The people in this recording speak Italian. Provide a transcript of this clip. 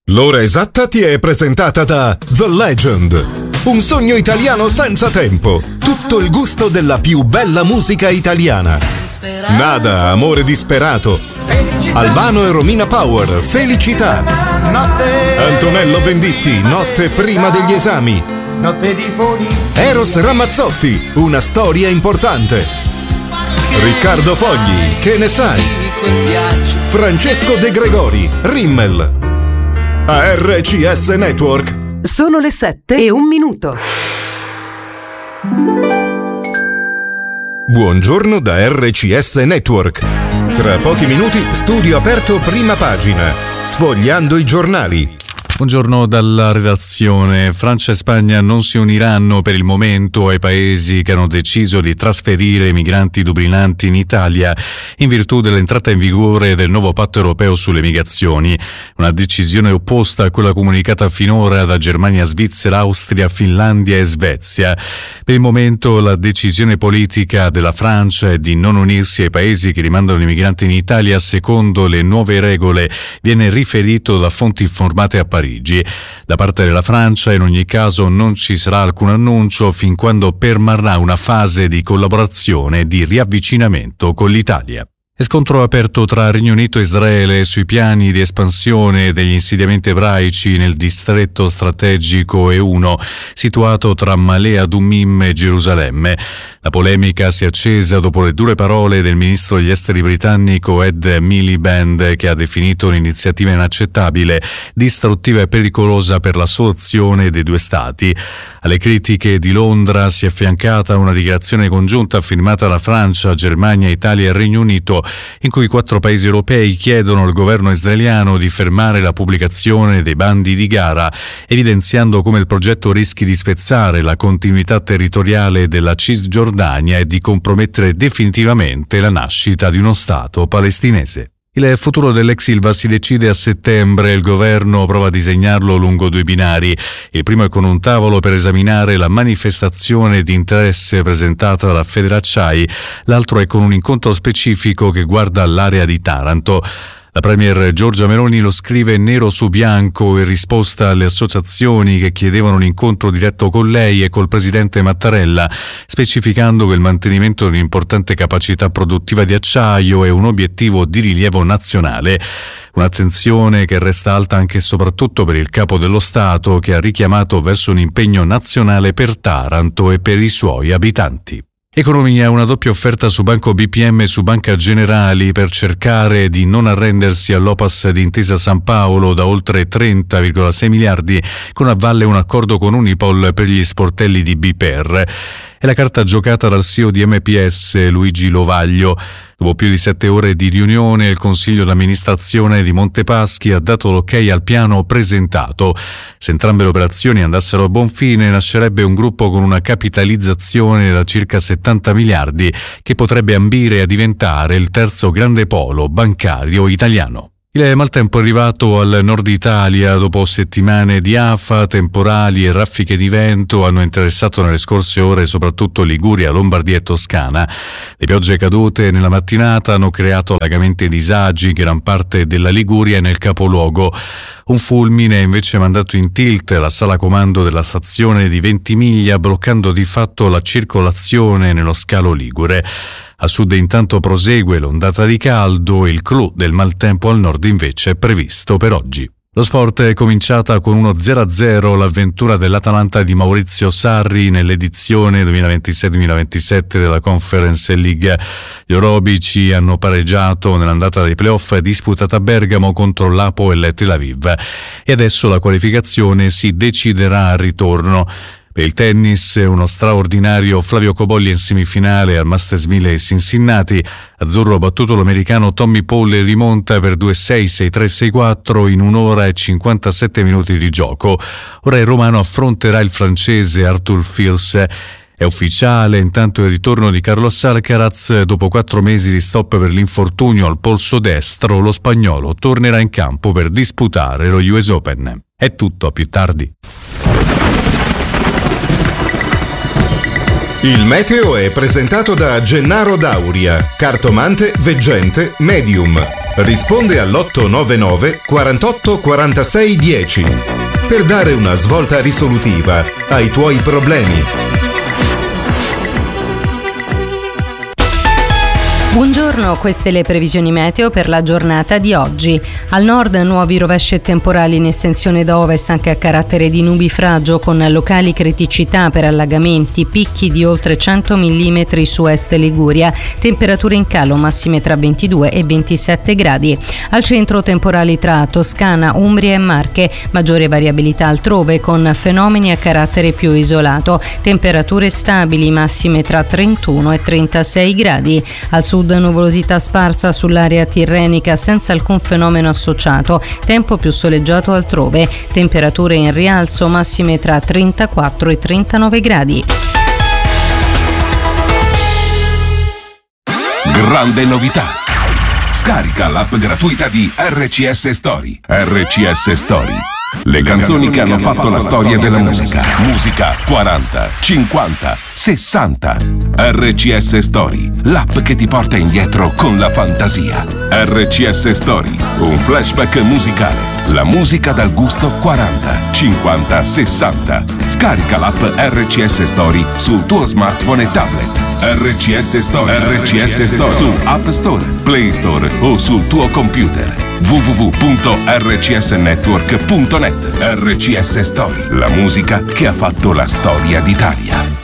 L'ora esatta ti è presentata da The Legend. Un sogno italiano senza tempo. Tutto il gusto della più bella musica italiana. Nada, amore disperato. Albano e Romina Power, Felicità. Antonello Venditti, Notte prima degli esami. Eros Ramazzotti, Una storia importante. Riccardo Fogli, Che ne sai? Francesco De Gregori, Rimmel. A RCS Network. Sono le 7:01. Buongiorno da RCS Network. Tra pochi minuti studio aperto prima pagina. Sfogliando i giornali. Buongiorno dalla redazione. Francia e Spagna non si uniranno per il momento ai paesi che hanno deciso di trasferire i migranti dublinanti in Italia in virtù dell'entrata in vigore del nuovo patto europeo sulle migrazioni, una decisione opposta a quella comunicata finora da Germania, Svizzera, Austria, Finlandia e Svezia. Per il momento la decisione politica della Francia è di non unirsi ai paesi che rimandano i migranti in Italia secondo le nuove regole, viene riferito da fonti informate a Parigi. Da parte della Francia in ogni caso non ci sarà alcun annuncio fin quando permarrà una fase di collaborazione e di riavvicinamento con l'Italia. E scontro aperto tra Regno Unito e Israele sui piani di espansione degli insediamenti ebraici nel distretto strategico E1, situato tra Ma'ale Adumim e Gerusalemme. La polemica si è accesa dopo le dure parole del ministro degli esteri britannico Ed Miliband, che ha definito l'iniziativa inaccettabile, distruttiva e pericolosa per la soluzione dei due stati. Alle critiche di Londra si è affiancata una dichiarazione congiunta firmata da Francia, Germania, Italia e Regno Unito, in cui 4 paesi europei chiedono al governo israeliano di fermare la pubblicazione dei bandi di gara, evidenziando come il progetto rischi di spezzare la continuità territoriale della Cisgiordania e di compromettere definitivamente la nascita di uno Stato palestinese. Il futuro dell'ex Ilva si decide a settembre, il governo prova a disegnarlo lungo 2 binari. Il primo è con un tavolo per esaminare la manifestazione di interesse presentata dalla Federacciai, l'altro è con un incontro specifico che guarda l'area di Taranto. La premier Giorgia Meloni lo scrive nero su bianco in risposta alle associazioni che chiedevano un incontro diretto con lei e col presidente Mattarella, specificando che il mantenimento di un'importante capacità produttiva di acciaio è un obiettivo di rilievo nazionale. Un'attenzione che resta alta anche e soprattutto per il capo dello Stato, che ha richiamato verso un impegno nazionale per Taranto e per i suoi abitanti. Economia, una doppia offerta su Banco BPM e su Banca Generali per cercare di non arrendersi all'Opas di Intesa San Paolo da oltre 30,6 miliardi, con a valle un accordo con Unipol per gli sportelli di BPR. È la carta giocata dal CEO di MPS, Luigi Lovaglio. Dopo più di 7 ore di riunione, il Consiglio d'amministrazione di Montepaschi ha dato l'ok al piano presentato. Se entrambe le operazioni andassero a buon fine, nascerebbe un gruppo con una capitalizzazione da circa 70 miliardi, che potrebbe ambire a diventare il terzo grande polo bancario italiano. Il maltempo è arrivato al nord Italia dopo settimane di afa, temporali e raffiche di vento hanno interessato nelle scorse ore soprattutto Liguria, Lombardia e Toscana. Le piogge cadute nella mattinata hanno creato allagamenti e disagi in gran parte della Liguria e nel capoluogo. Un fulmine ha invece mandato in tilt la sala comando della stazione di Ventimiglia, bloccando di fatto la circolazione nello scalo ligure. A sud intanto prosegue l'ondata di caldo e il clou del maltempo al nord invece è previsto per oggi. Lo sport è cominciata con uno 0-0 l'avventura dell'Atalanta di Maurizio Sarri nell'edizione 2026-2027 della Conference League. Gli orobici hanno pareggiato nell'andata dei playoff disputata a Bergamo contro l'Hapoel Tel Aviv e adesso la qualificazione si deciderà al ritorno. Per il tennis, uno straordinario Flavio Cobolli in semifinale al Masters 1000 di Cincinnati. Azzurro ha battuto l'americano Tommy Paul e rimonta per 2-6, 6-3, 6-4 in 1 ora e 57 minuti di gioco. Ora il romano affronterà il francese Arthur Fils. È ufficiale intanto il ritorno di Carlos Alcaraz. Dopo 4 mesi di stop per l'infortunio al polso destro, lo spagnolo tornerà in campo per disputare lo US Open. È tutto, a più tardi. Il meteo è presentato da Gennaro Dauria, cartomante, veggente, medium. Risponde all'899 48 46 10 per dare una svolta risolutiva ai tuoi problemi. Buongiorno, queste le previsioni meteo per la giornata di oggi. Al nord nuovi rovesci e temporali in estensione da ovest anche a carattere di nubifragio con locali criticità per allagamenti, picchi di oltre 100 mm su est Liguria, temperature in calo massime tra 22 e 27 gradi. Al centro temporali tra Toscana, Umbria e Marche, maggiore variabilità altrove con fenomeni a carattere più isolato, temperature stabili massime tra 31 e 36 gradi. Al sud nuvolosità sparsa sull'area tirrenica senza alcun fenomeno associato, tempo più soleggiato altrove, temperature in rialzo massime tra 34 e 39 gradi. Grande novità! Scarica l'app gratuita di RCS Story. RCS Story. Le canzoni che hanno fatto la storia della musica. Musica 40, 50, 60. RCS Story, l'app che ti porta indietro con la fantasia. RCS Story, un flashback musicale. La musica dal gusto 40, 50, 60. Scarica l'app RCS Story sul tuo smartphone e tablet. RCS Story. RCS Story su App Store, Play Store o sul tuo computer. www.rcsnetwork.net. RCS Story, la musica che ha fatto la storia d'Italia.